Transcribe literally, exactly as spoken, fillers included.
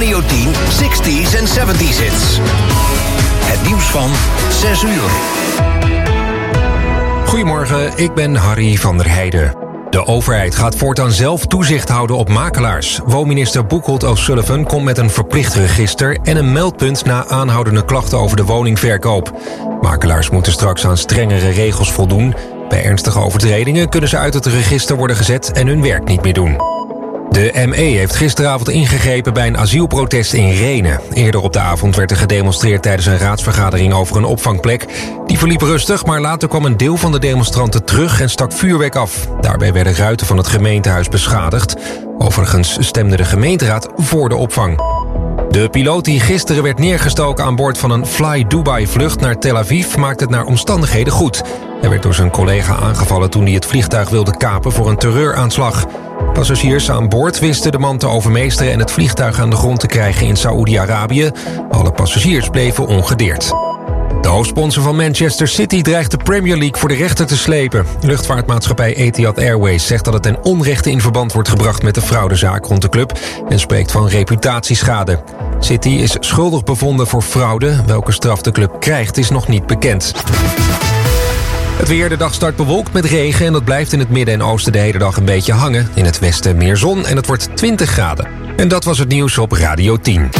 Radio tien zestig's en zeventig's hits. Het nieuws van zes uur. Goedemorgen, ik ben Harry van der Heijden. De overheid gaat voortaan zelf toezicht houden op makelaars. Woonminister Boekholt O'Sullivan komt met een verplicht register en een meldpunt na aanhoudende klachten over de woningverkoop. Makelaars moeten straks aan strengere regels voldoen. Bij ernstige overtredingen kunnen ze uit het register worden gezet en hun werk niet meer doen. De M E heeft gisteravond ingegrepen bij een asielprotest in Rhenen. Eerder op de avond werd er gedemonstreerd tijdens een raadsvergadering over een opvangplek. Die verliep rustig, maar later kwam een deel van de demonstranten terug en stak vuurwerk af. Daarbij werden ruiten van het gemeentehuis beschadigd. Overigens stemde de gemeenteraad voor de opvang. De piloot die gisteren werd neergestoken aan boord van een Fly Dubai-vlucht naar Tel Aviv maakt het naar omstandigheden goed. Hij werd door zijn collega aangevallen toen hij het vliegtuig wilde kapen voor een terreuraanslag. Passagiers aan boord wisten de man te overmeesteren en het vliegtuig aan de grond te krijgen in Saoedi-Arabië. Alle passagiers bleven ongedeerd. De hoofdsponsor van Manchester City dreigt de Premier League voor de rechter te slepen. Luchtvaartmaatschappij Etihad Airways zegt dat het ten onrechte in verband wordt gebracht met de fraudezaak rond de club en spreekt van reputatieschade. City is schuldig bevonden voor fraude. Welke straf de club krijgt is nog niet bekend. Het weer, de dag start bewolkt met regen en dat blijft in het midden en oosten de hele dag een beetje hangen. In het westen meer zon en het wordt twintig graden. En dat was het nieuws op Radio tien.